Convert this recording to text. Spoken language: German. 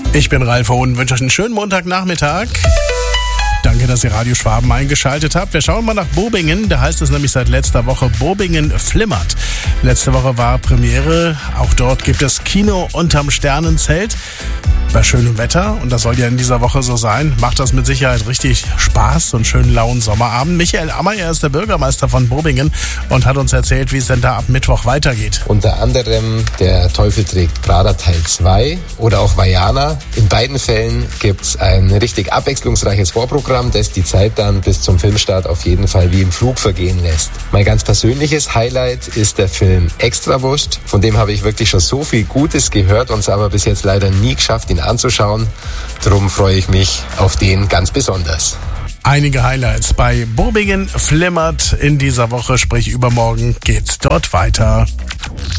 Ich bin Ralf Hohn, wünsche euch einen schönen Montagnachmittag. Danke, dass ihr Radio Schwaben eingeschaltet habt. Wir schauen mal nach Bobingen. Da heißt es nämlich seit letzter Woche, Bobingen flimmert. Letzte Woche war Premiere. Auch dort gibt es Kino unterm Sternenzelt. Bei schönem Wetter, und das soll ja in dieser Woche so sein, macht das mit Sicherheit richtig Spaß, so einen schönen lauen Sommerabend. Michael Ammer, er ist der Bürgermeister von Bobingen und hat uns erzählt, wie es denn da ab Mittwoch weitergeht. Unter anderem Der Teufel trägt Prada Teil 2 oder auch Vaiana. In beiden Fällen gibt es ein richtig abwechslungsreiches Vorprogramm, das die Zeit dann bis zum Filmstart auf jeden Fall wie im Flug vergehen lässt. Mein ganz persönliches Highlight ist der Film Extrawurst. Von dem habe ich wirklich schon so viel Gutes gehört und es aber bis jetzt leider nie geschafft, ihn anzuschauen. Darum freue ich mich auf den ganz besonders. Einige Highlights bei Bobingen flimmert in dieser Woche, sprich übermorgen geht's dort weiter.